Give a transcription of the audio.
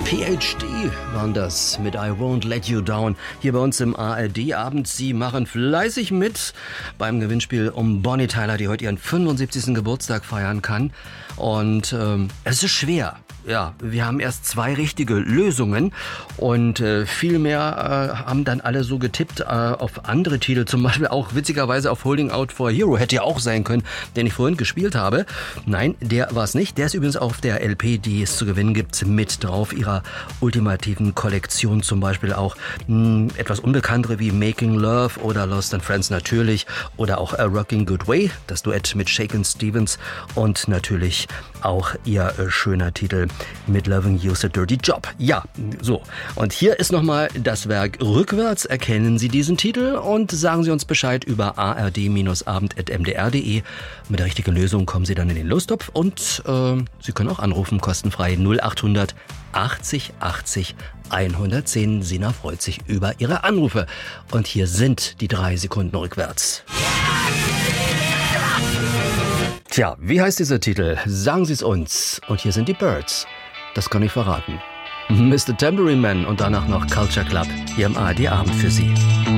PhD waren das mit I Won't Let You Down hier bei uns im ARD-Abend. Sie machen fleißig mit beim Gewinnspiel um Bonnie Tyler, die heute ihren 75. Geburtstag feiern kann. Und es ist schwer. Ja, wir haben erst 2 richtige Lösungen und viel mehr haben dann alle so getippt auf andere Titel, zum Beispiel auch witzigerweise auf Holding Out for a Hero. Hätte ja auch sein können, den ich vorhin gespielt habe. Nein, der war es nicht. Der ist übrigens auf der LP, die es zu gewinnen gibt, mit drauf, ihrer ultimativen Kollektion. Zum Beispiel auch etwas unbekanntere wie Making Love oder Lost and Friends natürlich oder auch A Rocking Good Way, das Duett mit Shakin' Stevens und natürlich auch ihr schöner Titel mit Loving You's a Dirty Job. Ja, so. Und hier ist nochmal das Werk rückwärts. Erkennen Sie diesen Titel und sagen Sie uns Bescheid über ard-abend@mdr.de. Mit der richtigen Lösung kommen Sie dann in den Lostopf und Sie können auch anrufen, kostenfrei 0800 80 80 110. Sina freut sich über Ihre Anrufe. Und hier sind die 3 Sekunden rückwärts. Tja, wie heißt dieser Titel? Sagen Sie es uns. Und hier sind die Birds. Das kann ich verraten. Mr. Tambourine Man und danach noch Culture Club hier im ARD-Abend für Sie.